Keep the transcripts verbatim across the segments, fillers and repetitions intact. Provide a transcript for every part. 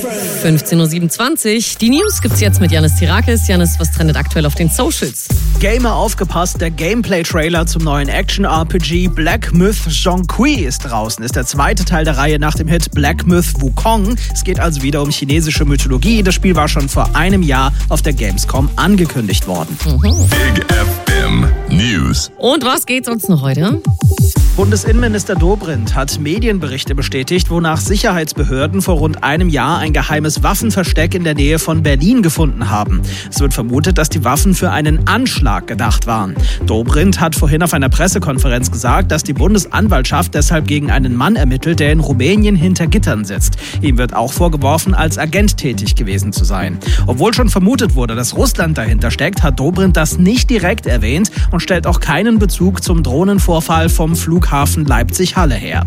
fünfzehn Uhr siebenundzwanzig. Die News gibt's jetzt mit Janis Tirakis. Janis, was trendet aktuell auf den Socials? Gamer aufgepasst, der Gameplay-Trailer zum neuen Action-R P G Black Myth: Zhong Kui ist draußen. Ist der zweite Teil der Reihe nach dem Hit Black Myth: Wukong. Es geht also wieder um chinesische Mythologie. Das Spiel war schon vor einem Jahr auf der Gamescom angekündigt worden. Mhm. Big F M News. Und was geht sonst noch heute? Bundesinnenminister Dobrindt hat Medienberichte bestätigt, wonach Sicherheitsbehörden vor rund einem Jahr ein geheimes Waffenversteck in der Nähe von Berlin gefunden haben. Es wird vermutet, dass die Waffen für einen Anschlag gedacht waren. Dobrindt hat vorhin auf einer Pressekonferenz gesagt, dass die Bundesanwaltschaft deshalb gegen einen Mann ermittelt, der in Rumänien hinter Gittern sitzt. Ihm wird auch vorgeworfen, als Agent tätig gewesen zu sein. Obwohl schon vermutet wurde, dass Russland dahinter steckt, hat Dobrindt das nicht direkt erwähnt und stellt auch keinen Bezug zum Drohnenvorfall vom Flughafen Leipzig-Halle her.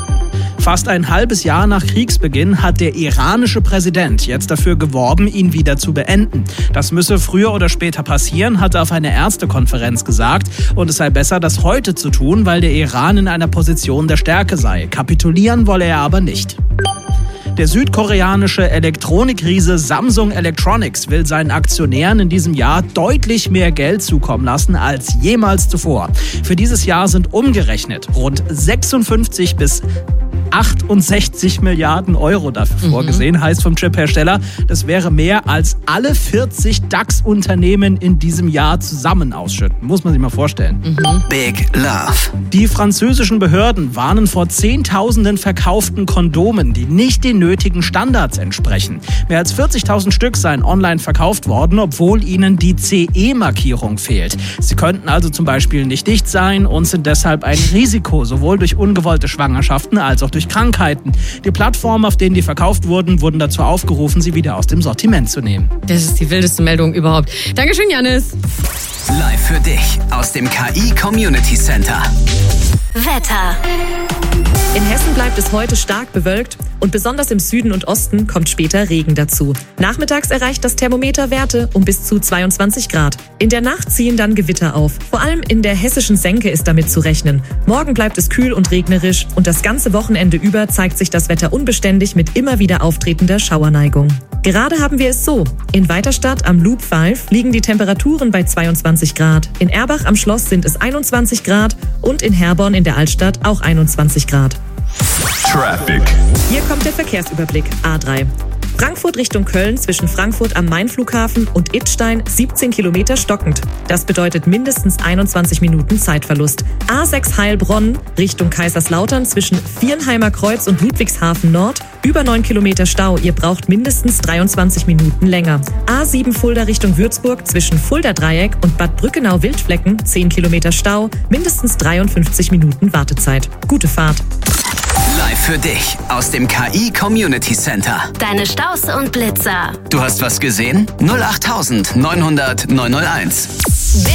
Fast ein halbes Jahr nach Kriegsbeginn hat der iranische Präsident jetzt dafür geworben, ihn wieder zu beenden. Das müsse früher oder später passieren, hat er auf einer Ärztekonferenz gesagt. Und es sei besser, das heute zu tun, weil der Iran in einer Position der Stärke sei. Kapitulieren wolle er aber nicht. Der südkoreanische Elektronikriese Samsung Electronics will seinen Aktionären in diesem Jahr deutlich mehr Geld zukommen lassen als jemals zuvor. Für dieses Jahr sind umgerechnet rund sechsundfünfzig bis achtundsechzig Milliarden Euro dafür mhm. vorgesehen, heißt vom Chiphersteller. Das wäre mehr als alle vierzig DAX-Unternehmen in diesem Jahr zusammen ausschütten. Muss man sich mal vorstellen. Mhm. Big Love. Die französischen Behörden warnen vor Zehntausenden verkauften Kondomen, die nicht den nötigen Standards entsprechen. Mehr als vierzigtausend Stück seien online verkauft worden, obwohl ihnen die C E-Markierung fehlt. Sie könnten also zum Beispiel nicht dicht sein und sind deshalb ein Risiko, sowohl durch ungewollte Schwangerschaften als auch durch Krankheiten. Die Plattformen, auf denen die verkauft wurden, wurden dazu aufgerufen, sie wieder aus dem Sortiment zu nehmen. Das ist die wildeste Meldung überhaupt. Dankeschön, Janis. Live für dich aus dem K I Community Center. Wetter. In Hessen bleibt es heute stark bewölkt und besonders im Süden und Osten kommt später Regen dazu. Nachmittags erreicht das Thermometer Werte um bis zu zweiundzwanzig Grad. In der Nacht ziehen dann Gewitter auf. Vor allem in der hessischen Senke ist damit zu rechnen. Morgen bleibt es kühl und regnerisch und das ganze Wochenende über zeigt sich das Wetter unbeständig mit immer wieder auftretender Schauerneigung. Gerade haben wir es so. In Weiterstadt am Loop fünf liegen die Temperaturen bei zweiundzwanzig Grad. In Erbach am Schloss sind es einundzwanzig Grad und in Herborn in der Altstadt auch einundzwanzig Grad. Traffic. Hier kommt der Verkehrsüberblick. A drei. Frankfurt Richtung Köln zwischen Frankfurt am Main-Flughafen und Idstein siebzehn Kilometer stockend. Das bedeutet mindestens einundzwanzig Minuten Zeitverlust. A sechs Heilbronn Richtung Kaiserslautern zwischen Viernheimer Kreuz und Ludwigshafen Nord über neun Kilometer Stau. Ihr braucht mindestens dreiundzwanzig Minuten länger. A sieben Fulda Richtung Würzburg zwischen Fulda Dreieck und Bad Brückenau-Wildflecken zehn Kilometer Stau, mindestens dreiundfünfzig Minuten Wartezeit. Gute Fahrt. Live für dich aus dem K I Community Center. Deine Staus und Blitzer. Du hast was gesehen? null acht neunhundert neunhunderteins.